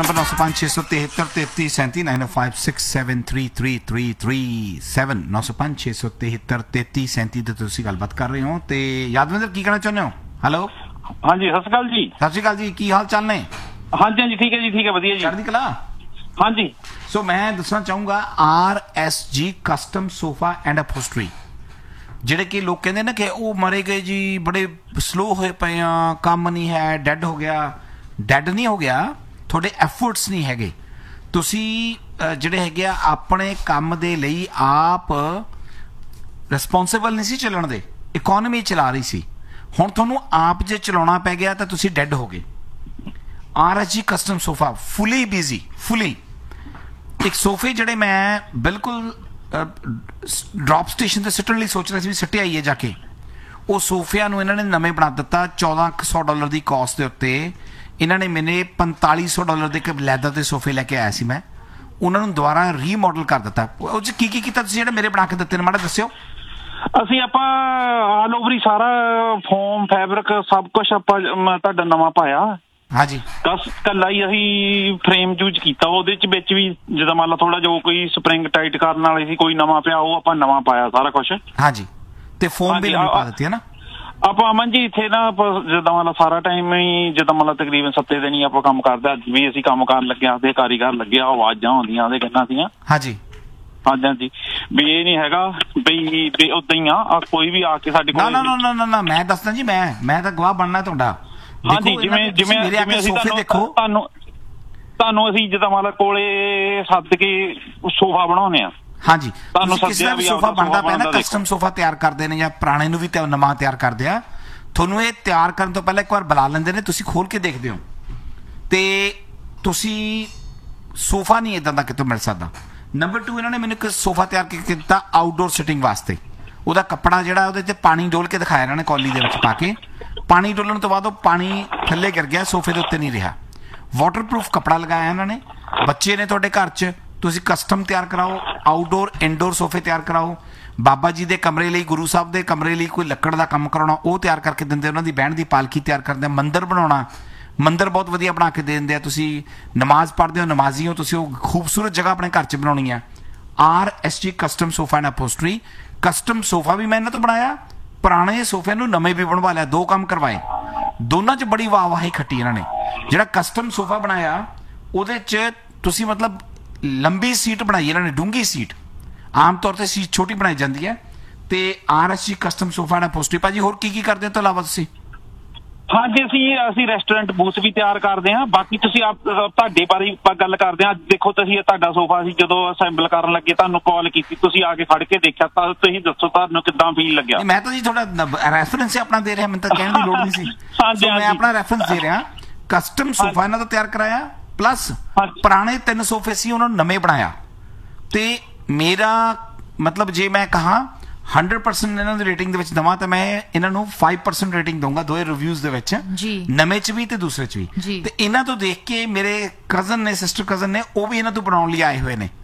Number 905-673-3337 905-673-3337 905-673-3337 ਤੇ ਤੁਸੀਂ ਗੱਲਬਾਤ ਕਰ ਰਹੇ ਹੋ। ਤੇ ਯਾਦਵਿੰਦਰ ਕੀ ਕਹਿਣਾ ਚਾਹੁੰਦੇ ਹੋ? ਹੈਲੋ ਹਾਂਜੀ, ਸਤਿ ਸ਼੍ਰੀ ਅਕਾਲ ਜੀ। ਸਤਿ ਸ਼੍ਰੀ ਅਕਾਲ ਜੀ, ਕੀ ਹਾਲ ਚਾਲ ਨੇ? ਹਾਂਜੀ ਹਾਂਜੀ, ਠੀਕ ਹੈ ਜੀ, ਠੀਕ ਹੈ, ਵਧੀਆ ਜੀ, ਚੜ੍ਹਦੀ ਕਲਾ। ਹਾਂਜੀ। ਸੋ ਮੈਂ ਦੱਸਣਾ ਚਾਹੂੰਗਾ RSG ਕਸਟਮ ਸੋਫਾ ਐਂਡ ਅਪਹੋਸਟਰੀ, ਜਿਹੜੇ ਕਿ ਲੋਕ ਕਹਿੰਦੇ ਨਾ ਕਿ ਉਹ ਮਰੇ ਗਏ ਜੀ, ਬੜੇ ਸਲੋ ਹੋਏ ਪਏ ਆ, ਕੰਮ ਨਹੀਂ ਹੈ, ਡੈਡ ਹੋ ਗਿਆ। ਡੈਡ ਨਹੀਂ ਹੋ ਗਿਆ, ਤੁਹਾਡੇ ਐਫਰਟਸ ਨਹੀਂ ਹੈਗੇ। ਤੁਸੀਂ ਜਿਹੜੇ ਹੈਗੇ ਆ ਆਪਣੇ ਕੰਮ ਦੇ ਲਈ ਆਪ ਰਿਸਪੌਂਸਿਬਲ ਨਹੀਂ ਸੀ ਚੱਲਣ ਦੇ, ਇਕੋਨਮੀ ਚਲਾ ਰਹੀ ਸੀ। ਹੁਣ ਤੁਹਾਨੂੰ ਆਪ ਜੇ ਚਲਾਉਣਾ ਪੈ ਗਿਆ ਤਾਂ ਤੁਸੀਂ ਡੈਡ ਹੋ ਗਏ। RSG ਕਸਟਮ ਸੋਫਾ ਫੁੱਲੀ ਬਿਜ਼ੀ, ਫੁੱਲੀ। ਇੱਕ ਸੋਫੇ ਜਿਹੜੇ ਮੈਂ ਬਿਲਕੁਲ ਡ੍ਰੌਪ ਸਟੇਸ਼ਨ ਤੇ ਸਿੱਟਣ ਲਈ ਸੋਚ ਰਿਹਾ ਸੀ ਵੀ ਸਿੱਟੇ ਆਈਏ ਜਾ ਕੇ, ਉਹ ਸੋਫਿਆਂ ਨੂੰ ਇਹਨਾਂ ਨੇ ਨਵੇਂ ਬਣਾ ਦਿੱਤਾ। $1400 ਦੀ ਕਾਸਟ ਦੇ ਉੱਤੇ ਇਹਨਾਂ ਨੇ ਮੈਨੇ $4500 ਦੇ ਇੱਕ ਲੈਦਰ ਦੇ ਸੋਫੇ ਲੈ ਕੇ ਆਇਆ ਸੀ ਮੈਂ, ਉਹਨਾਂ ਨੂੰ ਦੁਬਾਰਾ ਰੀਮੋਡਲ ਕਰ ਦਿੱਤਾ। ਉਹ 'ਚ ਕੀ ਕੀ ਕੀਤਾ ਤੁਸੀਂ ਜਿਹੜੇ ਮੇਰੇ ਬਣਾ ਕੇ ਦਿੱਤੇ ਨੇ, ਮਾੜਾ ਦੱਸਿਓ। ਅਸੀਂ ਆਪਾਂ ਆਲ ਓਵਰ ਹੀ ਸਾਰਾ ਫੋਮ ਫੈਬਰਿਕ ਸਭ ਕੁਝ ਆਪਾਂ ਤੁਹਾਡਾ ਨਵਾਂ ਪਾਇਆ। ਹਾਂਜੀ, ਬਸ ਕੱਲਾ ਹੀ ਅਸੀਂ ਫਰੇਮ ਯੂਜ਼ ਕੀਤਾ, ਉਹਦੇ ਚ ਵਿੱਚ ਵੀ ਜਿੱਦਾਂ ਮੰਨ ਲਾ ਥੋੜਾ ਜੋ ਕੋਈ ਸਪਰਿੰਗ ਟਾਈਟ ਕਰਨ ਵਾਲੇ ਸੀ, ਕੋਈ ਨਵਾਂ ਪਿਆ, ਉਹ ਆਪਾਂ ਨਵਾਂ ਪਾਇਆ ਸਾਰਾ ਕੁਝ। ਹਾਂਜੀ, ਤੇ ਫੋਮ ਵੀ ਨਵੀਂ ਪਾ ਦਿੱਤੀ ਹੈ ਨਾ ਆਪਾਂ। ਅਮਨ ਜੀ ਇੱਥੇ ਨਾ ਜਿੱਦਾਂ ਮੰਨ ਲਾ ਸਾਰਾ ਟਾਈਮ ਹੀ ਜਿੱਦਾਂ ਮੰਨ ਲਾ ਤਕਰੀਬਨ 7 ਦਿਨ ਹੀ ਆਪਾਂ ਕੰਮ ਕਰਦੇ। ਅੱਜ ਵੀ ਅਸੀਂ ਕੰਮ ਕਰਨ ਲੱਗੇ, ਆਪਦੇ ਕਾਰੀਗਰ ਲੱਗੇ, ਆਵਾਜ਼ਾਂ ਆਉਂਦੀਆਂ ਉਹਦੇ ਕੰਨਾਂ ਦੀਆਂ। ਹਾਂਜੀ ਹਾਂਜੀ ਹਾਂਜੀ, ਵੀ ਇਹ ਨਹੀਂ ਹੈਗਾ ਵੀ ਉਦਾਂ ਹੀ ਆ ਕੋਈ ਵੀ ਆ ਕੇ ਸਾਡੇ ਕੋਲ। ਨਾ ਨਾ ਨਾ ਨਾ, ਮੈਂ ਦੱਸਦਾ ਜੀ, ਮੈਂ ਤਾਂ ਗਵਾਹ ਬਣਨਾ ਤੁਹਾਡਾ। ਹਾਂਜੀ, ਜਿਵੇਂ ਅਸੀਂ ਤੁਹਾਨੂੰ ਅਸੀਂ ਜਿੱਦਾਂ ਮੰਨ ਲਾ ਕੋਲੇ ਸੱਦ ਕੇ ਸੋਫਾ ਬਣਾਉਂਦੇ ਆ। ਹਾਂਜੀ, ਤੁਹਾਨੂੰ ਕਿਸੇ ਦਾ ਵੀ ਸੋਫਾ ਬਣਦਾ ਪਿਆ ਨਾ, ਕਸਟਮ ਸੋਫਾ ਤਿਆਰ ਕਰਦੇ ਨੇ ਜਾਂ ਪੁਰਾਣੇ ਨੂੰ ਵੀ ਨਵਾਂ ਤਿਆਰ ਕਰਦੇ ਆ, ਤੁਹਾਨੂੰ ਇਹ ਤਿਆਰ ਕਰਨ ਤੋਂ ਪਹਿਲਾਂ ਇੱਕ ਵਾਰ ਬੁਲਾ ਲੈਂਦੇ ਨੇ, ਤੁਸੀਂ ਖੋਲ ਕੇ ਦੇਖਦੇ ਹੋ ਤੇ ਤੁਸੀਂ ਸੋਫਾ ਨਹੀਂ ਇਦਾਂ ਦਾ ਕਿਤੋਂ ਮਿਲ ਸਕਦਾ। ਨੰਬਰ 2, ਇਹਨਾਂ ਨੇ ਮੈਨੂੰ ਇੱਕ ਸੋਫਾ ਤਿਆਰ ਕੀਤਾ ਆਊਟਡੋਰ ਸਿਟਿੰਗ ਵਾਸਤੇ। ਉਹਦਾ ਕੱਪੜਾ ਜਿਹੜਾ ਉਹਦੇ 'ਤੇ ਪਾਣੀ ਡੋਲ ਕੇ ਦਿਖਾਇਆ ਇਹਨਾਂ ਨੇ, ਕੌਲੀ ਦੇ ਵਿੱਚ ਪਾ ਕੇ। ਪਾਣੀ ਡੋਲਣ ਤੋਂ ਬਾਅਦ ਉਹ ਪਾਣੀ ਥੱਲੇ ਗਿਰ ਗਿਆ, ਸੋਫੇ ਦੇ ਉੱਤੇ ਨਹੀਂ ਰਿਹਾ। ਵਾਟਰਪ੍ਰੂਫ ਕੱਪੜਾ ਲਗਾਇਆ ਇਹਨਾਂ ਨੇ। ਬੱਚੇ ਨੇ ਤੁਹਾਡੇ ਘਰ 'ਚ, ਤੁਸੀਂ ਕਸਟਮ ਤਿਆਰ ਕਰਾਓ, ਆਊਟਡੋਰ ਇਨਡੋਰ ਸੋਫੇ ਤਿਆਰ ਕਰਾਓ। ਬਾਬਾ ਜੀ ਦੇ ਕਮਰੇ ਲਈ, ਗੁਰੂ ਸਾਹਿਬ ਦੇ ਕਮਰੇ ਲਈ ਕੋਈ ਲੱਕੜ ਦਾ ਕੰਮ ਕਰਾਉਣਾ, ਉਹ ਤਿਆਰ ਕਰਕੇ ਦਿੰਦੇ। ਉਹਨਾਂ ਦੀ ਬਹਿਣ ਦੀ ਪਾਲਕੀ ਤਿਆਰ ਕਰਦੇ। ਮੰਦਿਰ ਬਣਾਉਣਾ, ਮੰਦਿਰ ਬਹੁਤ ਵਧੀਆ ਬਣਾ ਕੇ ਦੇ ਦਿੰਦੇ ਆ। ਤੁਸੀਂ ਨਮਾਜ਼ ਪੜ੍ਹਦੇ ਹੋ, ਨਮਾਜ਼ੀ ਹੋ, ਤੁਸੀਂ ਉਹ ਖੂਬਸੂਰਤ ਜਗ੍ਹਾ ਆਪਣੇ ਘਰ 'ਚ ਬਣਾਉਣੀ ਆ। RSG custom sofa and ਅਪਹੋਸਟਰੀ। Custom sofa ਵੀ ਮੈਂ ਇਹਨਾਂ ਤੋਂ ਬਣਾਇਆ, ਪੁਰਾਣੇ ਸੋਫੇ ਨੂੰ ਨਵੇਂ ਵੀ ਬਣਵਾ ਲਿਆ, 2 ਕੰਮ ਕਰਵਾਏ। ਦੋਨਾਂ 'ਚ ਬੜੀ ਵਾਹਵਾਹੀ ਖੱਟੀ ਇਹਨਾਂ ਨੇ। ਜਿਹੜਾ ਕਸਟਮ ਸੋਫਾ ਬਣਾਇਆ ਉਹਦੇ 'ਚ ਤੁਸੀਂ ਮਤਲਬ ਲੰਬੀ ਸੀਟ ਬਣਾਈ ਇਹਨਾਂ ਨੇ, ਡੂੰਘੀ ਸੀਟ। ਆਮ ਤੌਰ ਤੇ ਸੀਟ ਛੋਟੀ ਬਣਾਈ ਜਾਂਦੀ ਹੈ। ਤੇ RSG ਕਸਟਮ ਸੋਫਾ ਐਂਡ ਅਪਹੋਸਟਰੀ। ਭਾਜੀ ਹੋਰ ਕੀ ਕੀ ਕਰਦੇ ਹੋ ਤੋਂ ਇਲਾਵਾ ਤੁਸੀਂ? ਹਾਂਜੀ, ਅਸੀਂ ਰੈਸਟੋਰੈਂਟ ਬੂਥ ਵੀ ਤਿਆਰ ਕਰਦੇ ਹਾਂ। ਬਾਕੀ ਤੁਸੀਂ ਤੁਹਾਡੇ ਬਾਰੇ ਆਪਾਂ ਗੱਲ ਕਰਦੇ ਹਾਂ। ਦੇਖੋ ਤੁਸੀਂ ਤੁਹਾਡਾ ਸੋਫਾ ਸੀ ਜਦੋਂ ਅਸੈਂਬਲ ਕਰਨ ਲੱਗੇ, ਤੁਹਾਨੂੰ ਕਾਲ ਕੀਤੀ, ਤੁਸੀਂ ਆ ਕੇ ਖੜ ਕੇ ਦੇਖਿਆ, ਤਾਂ ਤੁਸੀਂ ਦੱਸੋ ਤੁਹਾਨੂੰ ਕਿੱਦਾਂ ਫੀਲ ਲੱਗਿਆ? ਮੈਂ ਤਾਂ ਜੀ ਥੋੜਾ ਰੈਫਰੈਂਸ ਆਪਣਾ ਦੇ ਰਿਹਾ, ਮੈਨੂੰ ਤਾਂ ਕਹਿਣ ਦੀ ਲੋੜ ਨਹੀਂ ਸੀ। ਮੈਂ ਆਪਣਾ ਰੈਫਰੈਂਸ ਦੇ ਰਿਹਾ। ਕਸਟਮ ਸੋਫਾ ਇਹਨਾਂ ਤੋਂ ਤਿਆਰ ਕਰਾਇਆ, ਪਲੱਸ ਪੁਰਾਣੇ 3 ਸੋਫੇ ਸੀ ਉਹਨਾਂ ਨੂੰ ਨਵੇਂ ਬਣਾਇਆ। ਤੇ ਮੇਰਾ ਮਤਲਬ ਜੇ ਮੈਂ ਕਹਾਂ 100% ਇਹਨਾਂ ਦੀ ਰੇਟਿੰਗ ਦੇ ਵਿੱਚ ਦਵਾਂ ਤਾਂ ਮੈਂ ਇਹਨਾਂ ਨੂੰ 5% ਰੇਟਿੰਗ ਦਊਂਗਾ, ਦੋਏ ਰਿਵਿਊਜ਼ ਦੇ ਵਿੱਚ, ਨਵੇਂ 'ਚ ਵੀ ਤੇ ਦੂਸਰੇ 'ਚ ਵੀ। ਤੇ ਇਹਨਾਂ ਤੋਂ ਦੇਖ ਕੇ ਮੇਰੇ ਕਜ਼ਨ ਨੇ, ਸਿਸਟਰ ਕਜ਼ਨ ਨੇ, ਉਹ ਵੀ ਇਹਨਾਂ ਤੋਂ ਬਣਾਉਣ ਲਈ ਆਏ ਹੋਏ ਨੇ।